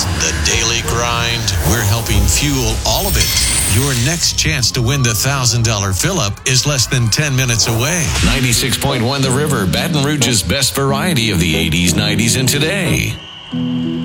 news, the daily grind. We're helping fuel all of it. Your next chance to win the $1,000 fill-up is less than 10 minutes away. 96.1 The River, Baton Rouge's best variety of the 80s, 90s, and today.